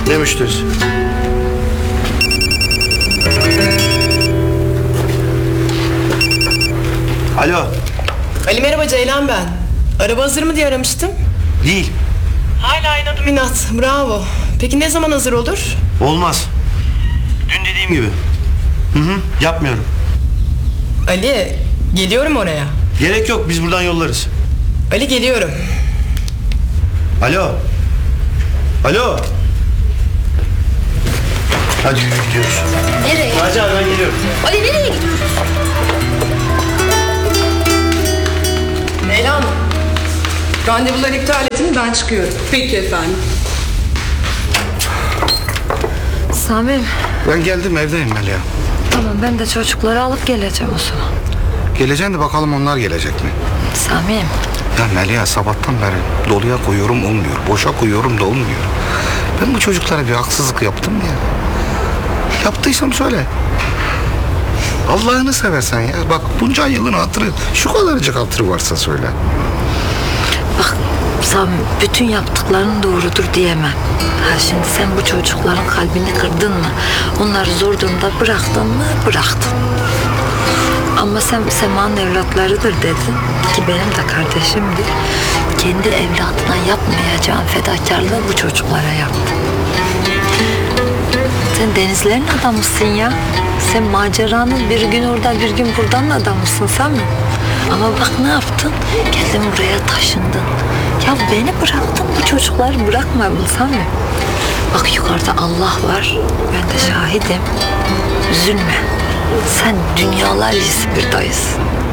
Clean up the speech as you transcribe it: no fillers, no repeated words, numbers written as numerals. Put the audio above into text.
Ne müşterisi? Alo. Ali merhaba, Ceylan ben. Araba hazır mı diye aramıştım. Değil. Hala inadım inat. Bravo. Peki ne zaman hazır olur? Olmaz. Dün dediğim gibi. Yapmıyorum. Ali, geliyorum oraya. Gerek yok, biz buradan yollarız. Ali, geliyorum. Alo. Alo. Hadi yürü gidiyoruz. Nereye? Hacı abi, ben geliyorum. Ali nereye gidiyorsun? Ceylan, randevuları iptal edin, ben çıkıyorum. Peki efendim. Samim, Ben geldim, evdeyim Melia. tamam ben de çocukları alıp geleceğim o zaman. Geleceğim de bakalım onlar gelecek mi? Samim, Ya Melia, sabahtan beri doluya koyuyorum olmuyor. Boşa koyuyorum da olmuyor. Ben bu çocuklara bir haksızlık yaptım ya. Yaptıysam söyle. Allah'ını seversen ya. Bak bunca yılın hatırı, şu kadarcık hatırı varsa söyle. bak Samim, bütün yaptıkların doğrudur diyemem. Ha şimdi sen bu çocukların kalbini kırdın mı? Onları zor durumda bıraktın mı? Bıraktın. Ama sen Sema'nın evlatlarıdır dedin ki benim de kardeşimdir. Kendi evladına yapmayacağın fedakarlığı bu çocuklara yaptın. Sen denizlerin adamısın ya. Sen maceranın bir gün orada bir gün buradan adamısın sen mi? Ama bak ne yaptın? Geldin buraya taşındın. Ya beni bıraktın, bu çocukları bırakmadın sen mi? Bak yukarıda Allah var. Ben de şahidim. Üzülme. Sen dünyalar iyisi bir dayısın.